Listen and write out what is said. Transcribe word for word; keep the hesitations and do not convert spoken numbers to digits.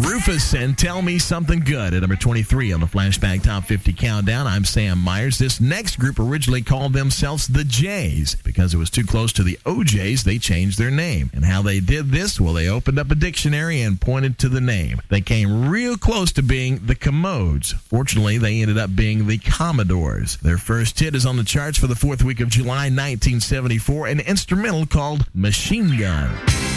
Rufus and Tell Me Something Good at number twenty-three on the Flashback Top fifty Countdown. I'm Sam Myers. This next group originally called themselves the Jays. Because it was too close to the O Js, they changed their name. And how they did this? Well, they opened up a dictionary and pointed to the name. They came real close to being the Commodes. Fortunately, they ended up being the Commodores. Their first hit is on the charts for the fourth week of July nineteen seventy-four, an instrumental called Machine Gun.